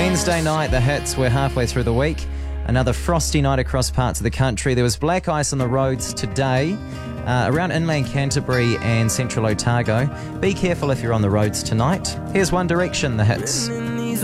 Wednesday night, the hits. We're halfway through the week. Another frosty night across parts of the country. There was black ice on the roads today around inland Canterbury and central Otago. Be careful if you're on the roads tonight. Here's One Direction, the hits.